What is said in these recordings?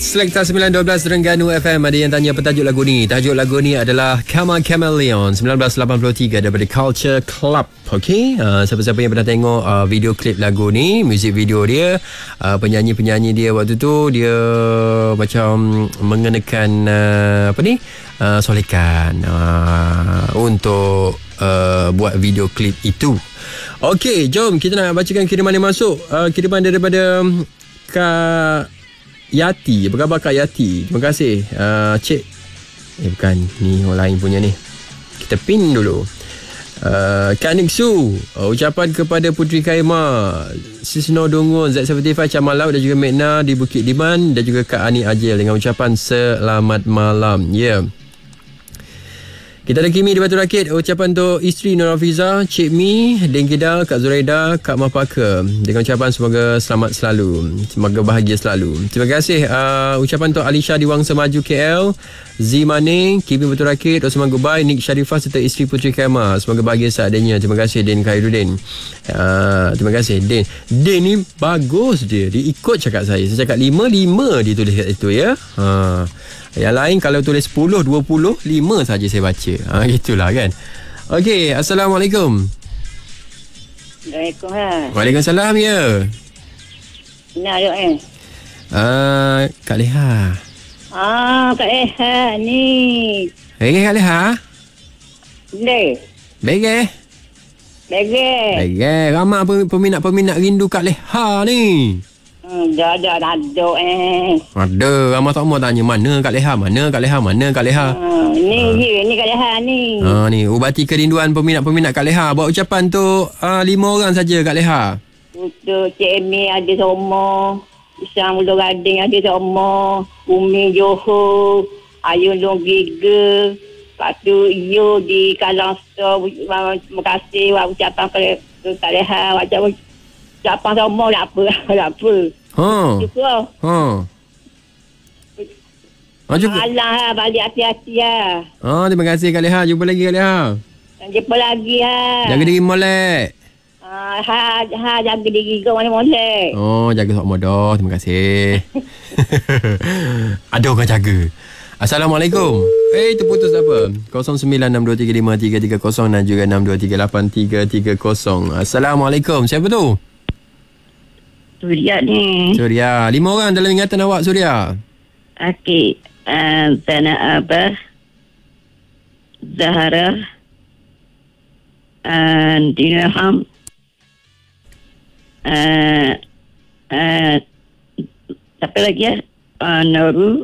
Selekta 912 Terengganu FM. Ada yang tanya apa tajuk lagu ni. Tajuk lagu ni adalah Karma Chameleon 1983 daripada Culture Club. Okey, siapa-siapa yang pernah tengok video klip lagu ni, music video dia, penyanyi-penyanyi dia waktu tu, dia macam mengenakan solekan untuk buat video klip itu. Okey, jom kita nak bacakan kiriman yang masuk. Kiriman daripada Kak Yati. Apa khabar Kak Yati? Terima kasih. Cik. Bukan. Ni orang lain punya ni. Kita pin dulu. Kak Niksu. Ucapan kepada Puteri Khairma, Sisno Dungun, Z75 Camal Laut dan juga Mekna di Bukit Diman, dan juga Kak Ani Ajil dengan ucapan selamat malam. Ya. Yeah. Kita ada Kimi di Batu Rakit. Ucapan untuk isteri Nur Hafiza, Cik Mi, Din Kidal, Kak Zuraida, Kak Mapaka, dengan ucapan semoga selamat selalu, semoga bahagia selalu. Terima kasih. Ucapan untuk Alisha di Wangsa Maju KL, Z Maning, Kimi Batu Rakit, Osman Gubai, Nik Sharifah serta isteri Puteri Khairma, semoga bahagia seadanya. Terima kasih Din Khairuddin. Terima kasih Din. Din ni bagus dia ikut cakap saya. Saya cakap 5 dia tulis kat situ ya. Yang lain kalau tulis 10, 20, 5 saja saya baca. Gitulah kan. Okey, Assalamualaikum. Waalaikumsalam. Waalaikumsalam ya. Nak duk Kak Leha. Kak Leha ni. Kak Leha. Bege. Ramai peminat-peminat rindu Kak Leha ni. Dah ada. Ada. Ramai tak mau tanya mana Kak Leha. Ni Kak Leha ni. Ni ubati kerinduan peminat-peminat Kak Leha. Buat ucapan tu 5 orang saja Kak Leha. Untuk Cik Emi ada semua. Isang Ulu Gading ada semua. Umi Johor, Ayun Long Giga. Lepas tu Iyo di Kalang Store. Terima kasih buat ucapan Kak Leha. Ucapan semua tak apa. Cukup. Alah, balik hati-hati lah. Terima kasih Kak Leha. Jumpa lagi Kak Leha. Jumpa lagi ha. Jaga diri molek. Jaga diri kau mana molek. Jaga sok modoh. Terima kasih. Ada orang jaga. Assalamualaikum. Terputus apa? 0962353330 dan juga 62383330. Assalamualaikum. Siapa tu? Suria ni. Suria. 5 orang dalam ingatan awak Suria. Okey. Zana Abah, Zahara, Dina Ham, siapa lagi ya? Nurul,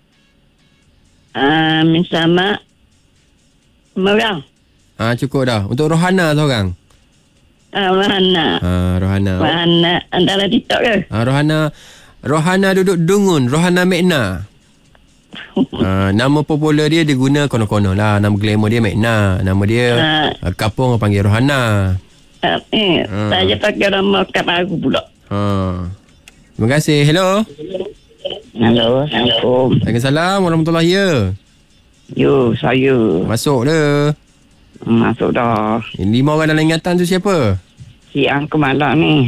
Minsama, Merang. Cukup dah. Untuk Rohana seorang. Rohana. Rohana antara TikTok ke? Rohana duduk Dungun, Rohana Mekna. Nama popular dia guna konon-konon lah. Nama glamour dia Mekna. Nama dia Kapung panggil Rohana. Saya pakai nama Kak Baru pula. Terima kasih. Hello. Assalamualaikum. Waalaikumsalam warahmatullahi wabarakatuh. Yo, saya. Masuk dah. Masuk dah. 5 orang dalam ingatan tu siapa? Si Angka Malak ni.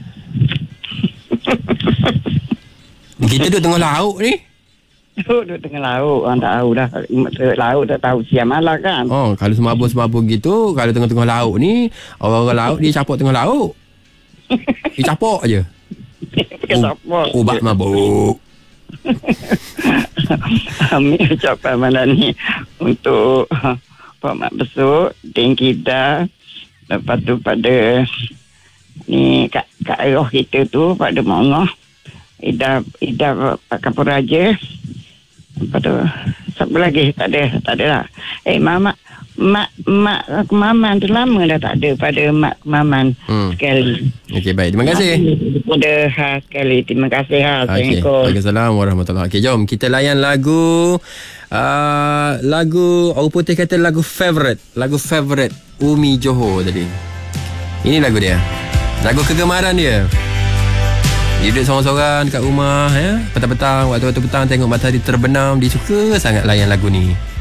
Kita duduk tengah laut ni. Duduk tengah laut. Orang tak tahu dah. Laut tak tahu siang Malak kan. Kalau semabuk-semabuk gitu, kalau tengah-tengah laut ni, orang-orang laut dia capok tengah laut. Dia capok je. Ubat mabuk. Ambil ucapan malam ni untuk Pak Mak Besuk, Din Kidal, lepas tu pada ni Kak Eroh kita tu, pada Mongoh, Ida Pak Kapur Raja, lepas tu siapa lagi? Tak ada lah. Mak Kemaman tu lama dah tak ada pada Mak Kemaman sekali. Okey, baik. Terima kasih. Pada sekali. Terima kasih. Assalamualaikum. Waalaikumsalam warahmatullahi wabarakatuh. Jom kita layan lagu Orang Putih kata lagu favorite Umi Johor tadi. Ini lagu dia. Lagu kegemaran dia. Dia duduk seorang-seorang kat rumah ya. Petang-petang, waktu petang tengok matahari terbenam, dia suka sangat layan lagu ni.